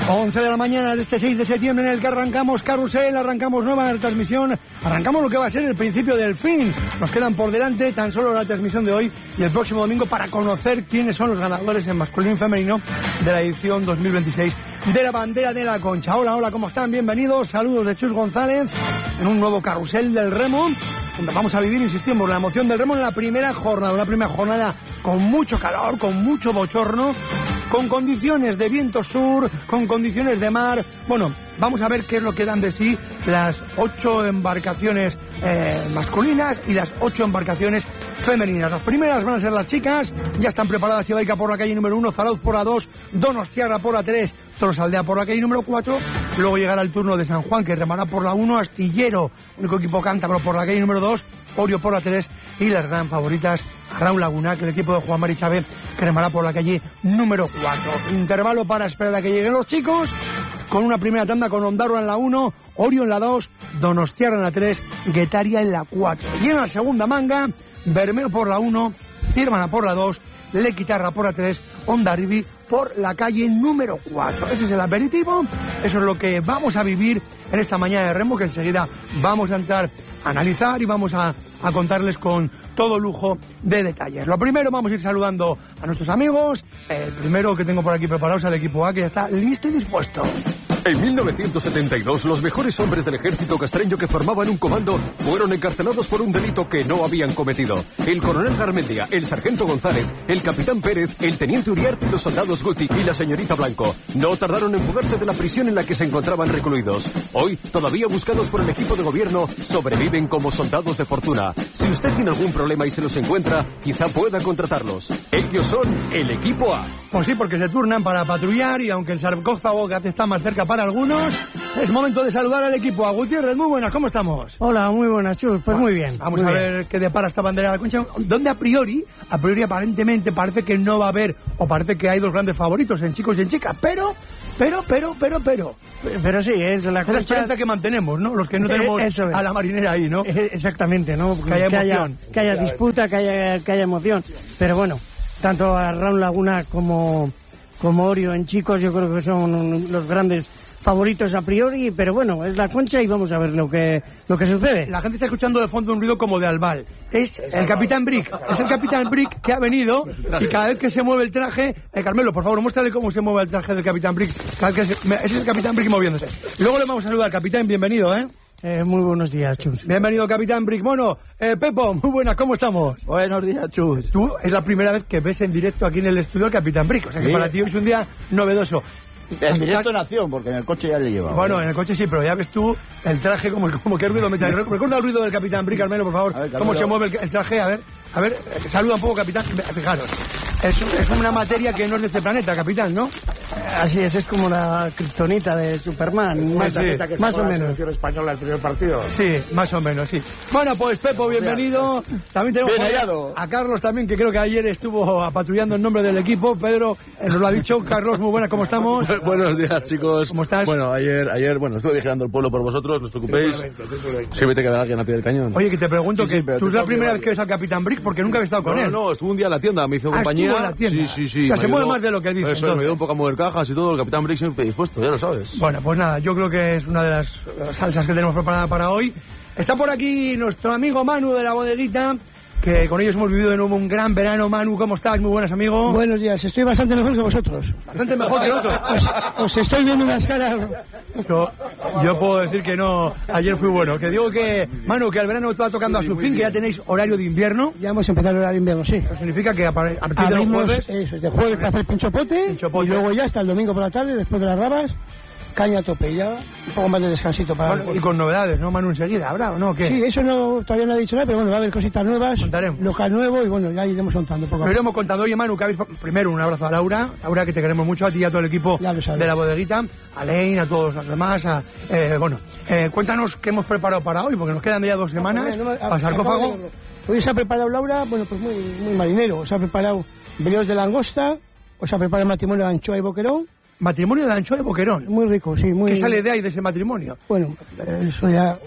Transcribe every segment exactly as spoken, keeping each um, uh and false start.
once de la mañana de este seis de septiembre en el que arrancamos Carrusel, arrancamos nueva transmisión, arrancamos lo que va a ser el principio del fin. Nos quedan por delante tan solo la transmisión de hoy y el próximo domingo para conocer quiénes son los ganadores en masculino y femenino de la edición dos mil veintiséis de la Bandera de la Concha. Hola, hola, ¿cómo están? Bienvenidos, saludos de Chus González en un nuevo Carrusel del Remo, donde vamos a vivir, insistimos, la emoción del Remo en la primera jornada, una primera jornada con mucho calor, con mucho bochorno, con condiciones de viento sur, con condiciones de mar. Bueno, vamos a ver qué es lo que dan de sí las ocho embarcaciones eh, masculinas y las ocho embarcaciones femeninas. Las primeras van a ser las chicas, ya están preparadas. Ibaica por la calle número uno, Zarauz por la dos, Donostiarra por la tres, Tolosaldea por la calle número cuatro. Luego llegará el turno de San Juan, que remará por la uno, Astillero, único equipo cántabro, por la calle número dos, Orio por la tres y las gran favoritas Raúl Laguna, que el equipo de Juan Mari Chávez, que remará por la calle número cuatro. Intervalo para esperar a que lleguen los chicos, con una primera tanda con Ondarroa en la uno, Orio en la dos, Donostiarra en la tres, Guetaria en la cuatro. Y en la segunda manga, Bermeo por la uno, Círmana por la dos, Lequitarra por la tres, Hondarribi por la calle número cuatro. Ese es el aperitivo, eso es lo que vamos a vivir en esta mañana de Remo, que enseguida vamos a entrar a analizar y vamos a, a contarles con todo lujo de detalles. Lo primero, vamos a ir saludando a nuestros amigos. El primero que tengo por aquí preparados al equipo A, que ya está listo y dispuesto. En mil novecientos setenta y dos, los mejores hombres del ejército castreño que formaban un comando fueron encarcelados por un delito que no habían cometido. El coronel Garmendia, el sargento González, el capitán Pérez, el teniente Uriarte, los soldados Guti y la señorita Blanco no tardaron en fugarse de la prisión en la que se encontraban recluidos. Hoy, todavía buscados por el equipo de gobierno, sobreviven como soldados de fortuna. Si usted tiene algún problema y se los encuentra, quizá pueda contratarlos. Ellos son el equipo A. Pues sí, porque se turnan para patrullar y aunque el sarcófago cada vez está más cerca para algunos, es momento de saludar al equipo A. Gutiérrez, muy buenas, ¿cómo estamos? Hola, muy buenas, Chus, pues muy bien. Vamos muy a bien. ver qué depara esta Bandera de la Concha, donde a priori, a priori aparentemente parece que no va a haber, o parece que hay dos grandes favoritos en chicos y en chicas, pero... Pero, pero, pero, pero... Pero sí, es la Concha... Es la esperanza que mantenemos, ¿no? Los que no tenemos eh, a la marinera ahí, ¿no? Exactamente, ¿no? Que haya que emoción. Haya, que haya disputa, que haya, que haya emoción. Pero bueno, tanto a Raúl Laguna como, como Orio en chicos, yo creo que son los grandes favoritos a priori, pero bueno, es la Concha y vamos a ver lo que lo que sucede. La gente está escuchando de fondo un ruido como de albal. Es el Capitán Brick, es el Capitán Brick que ha venido y cada vez que se mueve el traje, eh, Carmelo, por favor, muéstrale cómo se mueve el traje del Capitán Brick. Cada vez que se, ese es el Capitán Brick moviéndose. Luego le vamos a saludar al Capitán, bienvenido, ¿eh? Eh, muy buenos días, Chus. Bienvenido, Capitán Brick. Bueno, eh, Pepo, muy buenas, ¿cómo estamos? Buenos días, Chus. Tú es la primera vez que ves en directo aquí en el estudio al Capitán Brick, o sea que sí, para ti es un día novedoso. En directo en acción, porque en el coche ya le llevaba. Bueno, en el coche sí, pero ya ves tú el traje, como, como qué ruido mete. Recuerda el ruido del Capitán Brick, al menos, por favor. Ver, cómo se mueve el, el traje, a ver, a ver, saluda un poco, Capitán. Fijaros, es, es una materia que no es de este planeta, Capitán, ¿no? Así es, es como la kriptonita de Superman, más, sí, sí, que más o menos. La selección española el primer partido. Sí, más o menos, sí. Bueno, pues Pepo, bienvenido. También tenemos a, a Carlos también, que creo que ayer estuvo patrullando en nombre del equipo. Pedro eh, nos lo ha dicho. Carlos, muy buenas, ¿cómo estamos? Buenos días, chicos. ¿Cómo estás? Bueno, ayer, ayer, bueno, estuve vigilando el pueblo por vosotros, no os preocupéis. Siempre te queda alguien a pie del cañón. Oye, que te pregunto, sí, que sí, tú es la primera vez que ves al Capitán Brick, porque nunca habéis estado con no, él. No, no, estuvo un día en la tienda, me hizo ah, compañía. ¿estuvo en la tienda? Sí, sí, sí. O sea, se mueve ayudó, más de lo que dice. Eso, me ayudó un poco a mover cajas y todo, el Capitán Brick siempre dispuesto, ya lo sabes. Bueno, pues nada, yo creo que es una de las salsas que tenemos preparada para hoy. Está por aquí nuestro amigo Manu de la bodeguita, que con ellos hemos vivido de nuevo un gran verano. Manu, ¿cómo estás? Muy buenas, amigo. Buenos días, estoy bastante mejor que vosotros. Bastante mejor que nosotros. Os, os estoy viendo unas caras. Yo, yo puedo decir que no, ayer fui bueno. Que digo que, Manu, que el verano está tocando a su fin, que ya tenéis horario de invierno. Ya hemos empezado el horario de invierno, sí. Eso significa que a partir de los jueves... Eso, de jueves para hacer pinchopote, pinchopote, y luego ya hasta el domingo por la tarde, después de las rabas, caña a tope, ya un poco más de descansito para... Bueno, y con novedades, ¿no, Manu? Enseguida, ¿habrá o no? ¿Qué? Sí, eso no, todavía no ha dicho nada, pero bueno, va a haber cositas nuevas, contaremos, local nuevo, y bueno, ya iremos contando poco a poco. Lo iremos contando. Oye, Manu, que habéis... Primero, un abrazo a Laura, Laura, que te queremos mucho, a ti y a todo el equipo de la bodeguita, a Lane, a todos los demás, a... Eh, bueno, eh, cuéntanos qué hemos preparado para hoy, porque nos quedan ya dos semanas, no, no, para sarcófago. Hoy se ha preparado Laura, bueno, pues muy, muy marinero, os ha preparado veneos de langosta, os ha preparado matrimonio de anchoa y boquerón. Matrimonio de anchoa y boquerón. Muy rico, sí. Muy... ¿Qué sale de ahí de ese matrimonio? Bueno, eso ya...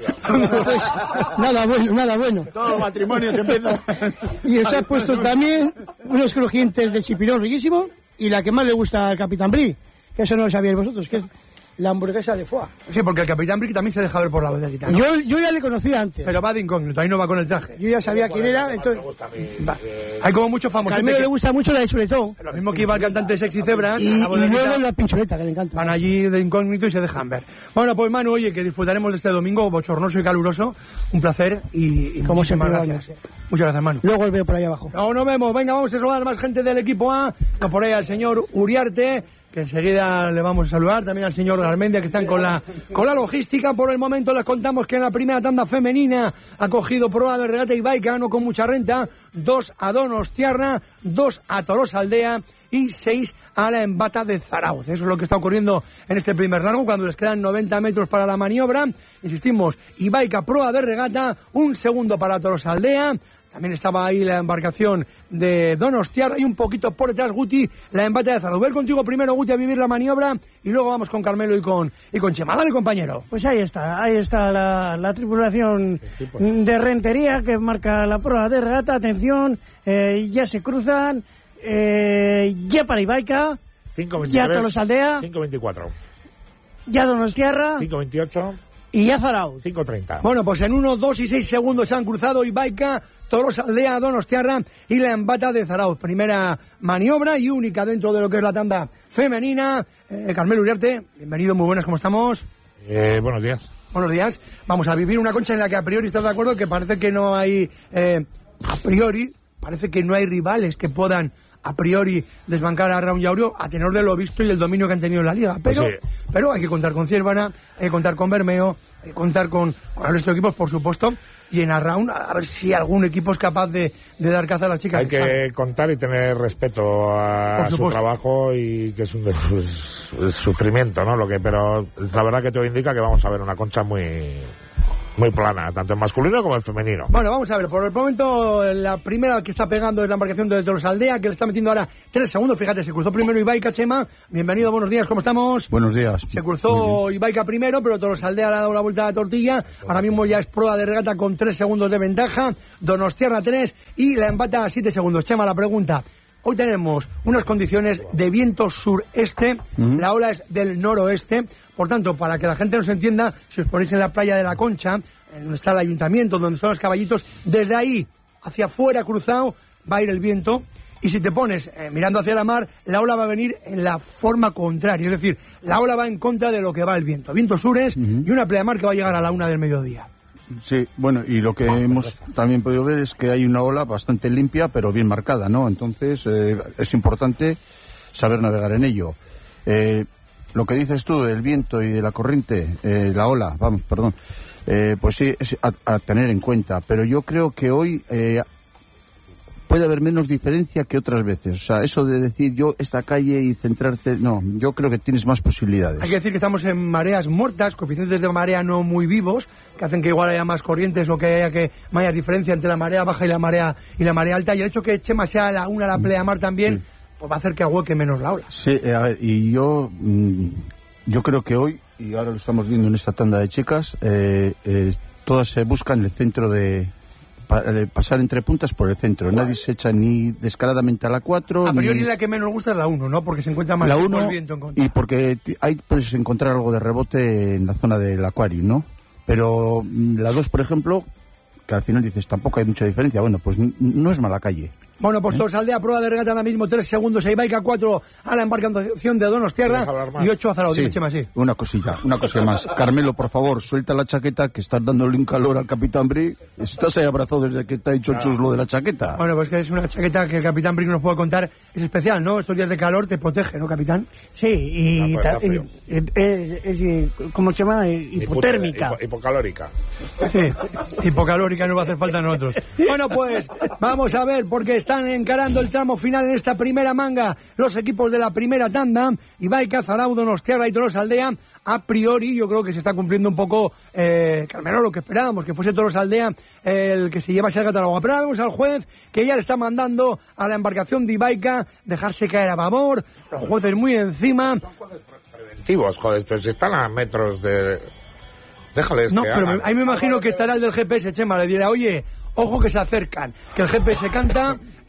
pues, nada bueno, nada bueno. Todos los matrimonios empiezan. Y os ha puesto también unos crujientes de chipirón riquísimo y la que más le gusta al Capitán Brie, que eso no lo sabíais vosotros, que es la hamburguesa de foie. Sí, porque el Capitán Brick también se deja ver por la bodeguita, ¿no? Yo, yo ya le conocía antes. Pero va de incógnito, ahí no va con el traje. Yo ya sabía quién era, entonces... Va. Hay como muchos famosos. A Carmelo le gusta mucho la de chuletón. Lo mismo que iba el cantante Sexy Zebra. Y, y luego la pinchuleta, que le encanta. Van allí de incógnito y se dejan ver. Bueno, pues Manu, oye, que disfrutaremos de este domingo bochornoso y caluroso. Un placer y, y como siempre, gracias. Vamos. Muchas gracias, Manu. Luego os veo por ahí abajo. No, nos vemos. Venga, vamos a saludar más gente del equipo A. No, por ahí al señor Uriarte, que enseguida le vamos a saludar. También al señor Garmendia, que están con la, con la logística. Por el momento les contamos que en la primera tanda femenina ha cogido prueba de regata y bike, no con mucha renta. Dos a Donostiarra, dos a Tolosaldea y seis a la Embata de Zarauz. Eso es lo que está ocurriendo en este primer largo, cuando les quedan noventa metros para la maniobra. Insistimos, Ibaica prueba de regata, un segundo para Tolosaldea. También estaba ahí la embarcación de Donostiarra y un poquito por detrás Guti, la Embata de Zarauz. Ver contigo primero, Guti, a vivir la maniobra y luego vamos con Carmelo y con, y con Chema. Dale, compañero. Pues ahí está, ahí está la, la tripulación de Rentería que marca la prueba de regata. Atención, eh, ya se cruzan, eh, ya para Ibaica, ya Tolosaldea, cinco veinticuatro, ya Donostiarra, cinco veintiocho y ya Zarauz. cinco treinta. Bueno, pues en uno, dos y seis segundos se han cruzado Ibaica, Tolosaldea, Donostiarra y la Embata de Zarauz. Primera maniobra y única dentro de lo que es la tanda femenina. Eh, Carmelo Uriarte, bienvenido, muy buenas, ¿cómo estamos? Eh, buenos días. Buenos días. Vamos a vivir una concha en la que a priori estás de acuerdo, que parece que no hay, eh, a priori, parece que no hay rivales que puedan a priori desbancar a Raúl Yaurio a tenor de lo visto y el dominio que han tenido en la liga. Pero, sí. pero hay que contar con Ciervana, hay que contar con Bermeo, hay que contar con, con el resto de equipos, por supuesto, y en Arraun a ver si algún equipo es capaz de, de dar caza a las chicas. Hay que saben. contar y tener respeto a su trabajo, y que es un es, es sufrimiento, ¿no? Lo que, pero es la verdad que todo indica que vamos a ver una concha muy... muy plana, tanto en masculino como en femenino. Bueno, vamos a ver, por el momento la primera que está pegando es la embarcación de Tolosaldea, que le está metiendo ahora tres segundos. Fíjate, se cruzó primero Ibaica, Chema. Bienvenido, buenos días, ¿cómo estamos? Buenos días. Se cruzó Ibaica primero, pero Tolosaldea le ha dado la vuelta a la tortilla. Ahora mismo ya es prueba de regata con tres segundos de ventaja. Donostiarra tres y la Embata a siete segundos. Chema, la pregunta. Hoy tenemos unas condiciones de viento sureste, uh-huh. La ola es del noroeste, por tanto, para que la gente nos entienda, si os ponéis en la playa de la Concha, donde está el ayuntamiento, donde están los caballitos, desde ahí hacia afuera cruzado va a ir el viento, y si te pones eh, mirando hacia la mar, la ola va a venir en la forma contraria, es decir, la ola va en contra de lo que va el viento, viento sures uh-huh. y una pleamar que va a llegar a la una del mediodía. Sí, bueno, y lo que hemos también podido ver es que hay una ola bastante limpia, pero bien marcada, ¿no? Entonces, eh, es importante saber navegar en ello. Eh, lo que dices tú del viento y de la corriente, eh, la ola, vamos, perdón, eh, pues sí, es a, a tener en cuenta. Pero yo creo que hoy eh, puede haber menos diferencia que otras veces. O sea, eso de decir yo esta calle y centrarte, no, yo creo que tienes más posibilidades. Hay que decir que estamos en mareas muertas, coeficientes de marea no muy vivos, que hacen que igual haya más corrientes o que haya que mayor diferencia entre la marea baja y la marea y la marea alta. Y el hecho que Chema sea la una la pleamar también, sí. pues va a hacer que ahueque menos la ola. Sí, a ver, y yo, yo creo que hoy, y ahora lo estamos viendo en esta tanda de chicas, eh, eh, todas se buscan el centro de... pasar entre puntas por el centro. Bueno. Nadie se echa ni descaradamente a la cuatro. A priori ni... la que menos gusta es la uno, ¿no? Porque se encuentra más la uno, el viento en contra. Y porque ahí puedes encontrar algo de rebote en la zona del acuario, ¿no? Pero la dos, por ejemplo, que al final dices, tampoco hay mucha diferencia. Bueno, pues no es mala calle. Bueno, pues ¿Eh? Tolosaldea, prueba de regata ahora mismo, tres segundos a Ibaica, cuatro a la embarcación de Donostiarra y ocho a Zarauz. Sí, Chema, sí. Una cosilla, una cosilla más. Carmelo, por favor, suelta la chaqueta, que estás dándole un calor al Capitán Brick. Estás ahí abrazado desde que te ha dicho Chus lo de la chaqueta. Bueno, pues que es una chaqueta que el Capitán Brick nos puede contar, es especial, ¿no? Estos días de calor te protege, ¿no, Capitán? Sí, y, ta, y es, es, es, como se llama, hipotérmica. Hipo, hipocalórica. Sí, hipocalórica no va a hacer falta a nosotros. Bueno, pues vamos a ver, porque están encarando el tramo final en esta primera manga los equipos de la primera tanda. Ibaica, Zarauz, Donostiarra y Tolosaldea. A priori yo creo que se está cumpliendo un poco, eh, Carmelo, lo que esperábamos, que fuese Tolosaldea eh, el que se llevase el gato al agua. Pero ahora vemos al juez que ya le está mandando a la embarcación de Ibaica dejarse caer a babor, los jueces muy encima. Son jueces preventivos, joder, pero si están a metros de... Déjales no, que pero hagan. ahí me imagino que estará el del G P S, Chema, le dirá, oye, ojo que se acercan, que el G P S canta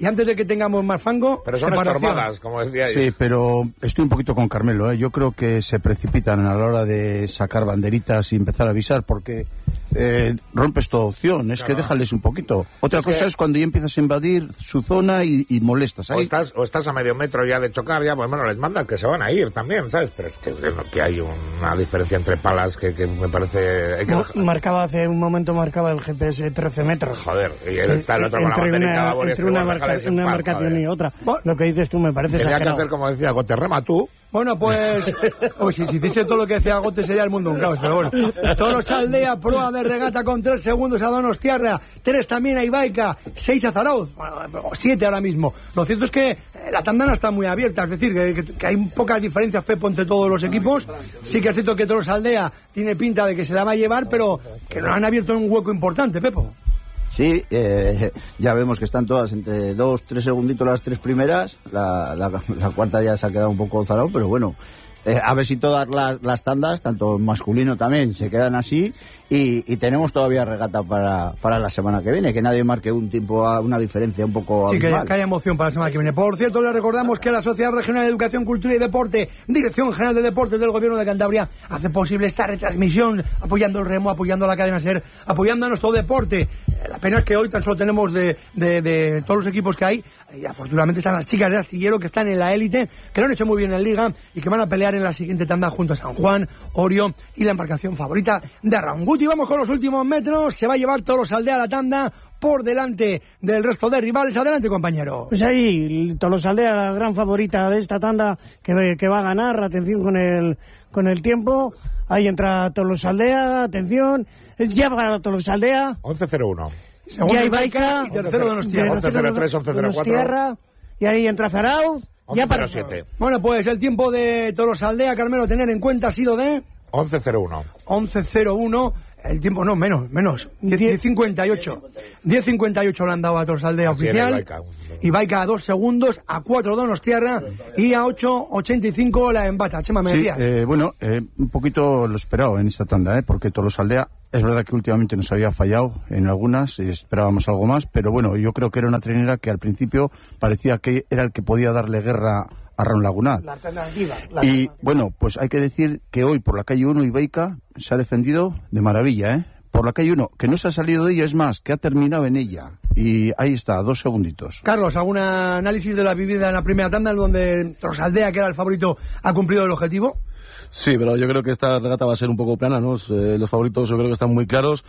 y antes de que tengamos más fango, pero son separación. estorbadas, como decía yo. Sí, pero estoy un poquito con Carmelo, ¿eh? Yo creo que se precipitan a la hora de sacar banderitas y empezar a avisar, porque eh, rompes toda opción, es claro. que déjales un poquito. Otra es cosa que... es cuando ya empiezas a invadir su zona y, y molestas. O estás, o estás a medio metro ya de chocar, ya pues bueno, les mandas que se van a ir también, ¿sabes? Pero es que, que hay una diferencia entre palas que, que me parece... Hay que no, marcaba hace un momento, marcaba el G P S trece metros. Joder, y él está el otro con la banderita a entre una, marca, una marcación y otra. Lo que dices tú me parece Tenía exagerado. que hacer como decía Gote, rema tú. Bueno, pues, pues si, si hiciese todo lo que decía Gote sería el mundo un caos, pero bueno. Tolosaldea, prueba de regata con tres segundos a Donostiarra, tres también a Ibaica, seis a Zarauz, bueno, siete ahora mismo. Lo cierto es que la tanda no está muy abierta, es decir, que, que, que hay pocas diferencias, Pepo, entre todos los equipos. Sí que es cierto que Tolosaldea tiene pinta de que se la va a llevar, pero que no han abierto un hueco importante, Pepo. Sí, eh, ya vemos que están todas entre dos, tres segunditos las tres primeras, la, la, la cuarta ya se ha quedado un poco zarado, pero bueno, eh, a ver si todas las, las tandas, tanto masculino también, se quedan así y, y tenemos todavía regata para, para la semana que viene, que nadie marque un tiempo, una diferencia un poco sí, que haya, que haya emoción para la semana que viene. Por cierto, le recordamos que la Sociedad Regional de Educación, Cultura y Deporte, Dirección General de Deportes del Gobierno de Cantabria, hace posible esta retransmisión, apoyando el remo, apoyando la cadena SER, apoyando a nuestro deporte. La pena es que hoy tan solo tenemos de, de, de todos los equipos que hay, y afortunadamente están las chicas de Astillero, que están en la élite, que lo han hecho muy bien en Liga y que van a pelear en la siguiente tanda junto a San Juan, Orio y la embarcación favorita de Arranguti. Vamos con los últimos metros, se va a llevar Tolosaldea a la tanda por delante del resto de rivales. Adelante, compañero. Pues ahí, Tolosaldea, la gran favorita de esta tanda, que, que va a ganar. Atención con el, con el tiempo. Ahí entra Tolosaldea, atención. Ya va a ganar Tolosaldea. once cero uno. Ya hay Ibaica. Y tercero Donostiarra. once cero tres, once cero cuatro. Y ahí entra Zarauz. Ya para siete. Bueno, pues el tiempo de Tolosaldea, Carmelo, tener en cuenta ha sido de... once cero uno. once cero uno. El tiempo, no, menos, menos. diez cincuenta y ocho. diez cincuenta y ocho le han dado a Tolosaldea oficial. Ibaica a dos segundos, a cuatro Donostiarra y a ocho ochenta y cinco la Embata. Chema, me sí, decías. Eh, bueno, eh, un poquito lo esperado en esta tanda, ¿eh? Porque Tolosaldea, es verdad que últimamente nos había fallado en algunas, y esperábamos algo más, pero bueno, yo creo que era una trinera que al principio parecía que era el que podía darle guerra a Raúl Lagunal. La alternativa. La y alternativa. bueno, pues hay que decir que hoy por la calle uno Ibaica se ha defendido de maravilla, ¿eh? Por la calle uno, que no se ha salido de ella, es más, que ha terminado en ella. Y ahí está, dos segunditos. Carlos, ¿algún análisis de la vivida en la primera tanda en donde Tolosaldea, que era el favorito, ha cumplido el objetivo? Sí, pero yo creo que esta regata va a ser un poco plana, ¿no? Eh, los favoritos yo creo que están muy claros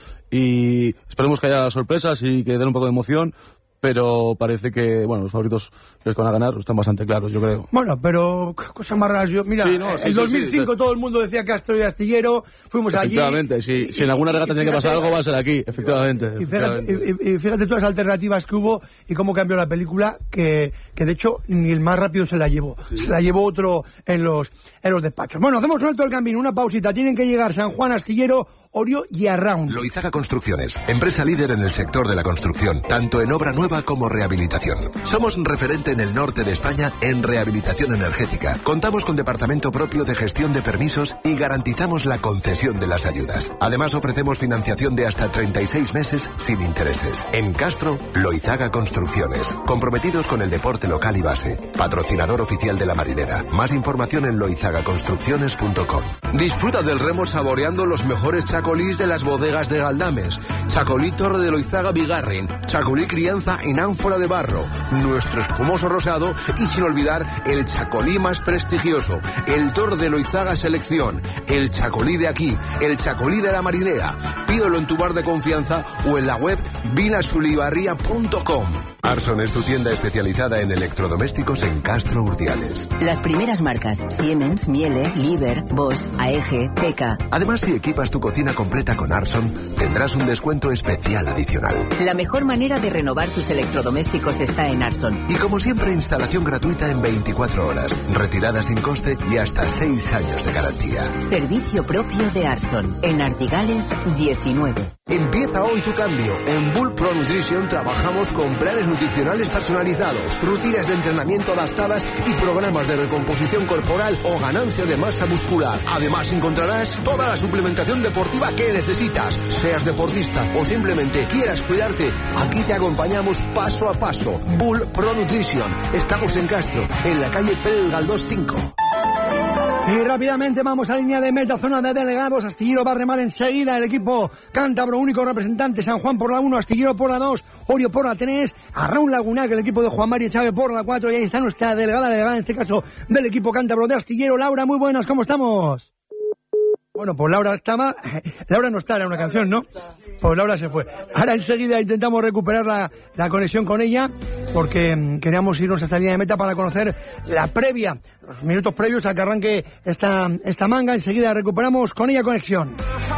y esperemos que haya sorpresas y que den un poco de emoción. Pero parece que, bueno, los favoritos que van a ganar están bastante claros, yo creo. Bueno, pero cosas más raras. Yo, mira, sí, no, sí, en sí, dos mil cinco sí, todo el mundo decía Castro y Astillero, fuimos allí. Efectivamente, si, si en alguna regata tiene que pasar algo va a ser aquí, efectivamente. Y fíjate, efectivamente. Y, y fíjate todas las alternativas que hubo y cómo cambió la película, que, que de hecho ni el más rápido se la llevó. Sí. Se la llevó otro en los, en los despachos. Bueno, hacemos un alto el camino, una pausita. Tienen que llegar San Juan, Astillero, Orio y Arraun. Loizaga Construcciones, empresa líder en el sector de la construcción, tanto en obra nueva como rehabilitación. Somos referente en el norte de España en rehabilitación energética. Contamos con departamento propio de gestión de permisos y garantizamos la concesión de las ayudas. Además, ofrecemos financiación de hasta treinta y seis meses sin intereses. En Castro, Loizaga Construcciones, comprometidos con el deporte local y base. Patrocinador oficial de la marinera. Más información en loizaga construcciones punto com. Disfruta del remo saboreando los mejores chacolís de las bodegas de Galdames, chacolí Torre de Loizaga Bigarren, chacolí crianza en ánfora de barro, nuestro espumoso rosado y sin olvidar el chacolí más prestigioso, el Torre de Loizaga Selección, el chacolí de aquí, el chacolí de la marinera. Pídelo en tu bar de confianza o en la web vinasulibarría punto com. Arson es tu tienda especializada en electrodomésticos en Castro Urdiales. Las primeras marcas: Siemens, Miele, Liebherr, Bosch, A E G, Teka. Además, si equipas tu cocina completa con Arson, tendrás un descuento especial adicional. La mejor manera de renovar tus electrodomésticos está en Arson. Y como siempre, instalación gratuita en veinticuatro horas, retirada sin coste y hasta seis años de garantía. Servicio propio de Arson, en Ardigales diecinueve. Empieza hoy tu cambio. En Bull Pro Nutrition trabajamos con planes nutricionales personalizados, rutinas de entrenamiento adaptadas y programas de recomposición corporal o ganancia de masa muscular. Además encontrarás toda la suplementación deportiva que necesitas. Seas deportista o simplemente quieras cuidarte, aquí te acompañamos paso a paso. Bull Pro Nutrition. Estamos en Castro, en la calle Pérez Galdós cinco. Y rápidamente vamos a línea de meta, zona de delegados. Astillero va a remar enseguida el equipo cántabro, único representante. San Juan por la uno, Astillero por la dos, Orio por la tres, Arraun Lagunac, el equipo de Juan María Chávez por la cuatro. Y ahí está nuestra delegada, delegada en este caso del equipo cántabro de Astillero. Laura, muy buenas, ¿cómo estamos? Bueno, pues Laura estaba... Laura no está, era una canción, ¿no? Pues Laura se fue. Ahora enseguida intentamos recuperar la, la conexión con ella, porque queríamos irnos a esta línea de meta para conocer la previa, los minutos previos a que arranque esta, esta manga. Enseguida recuperamos con ella conexión.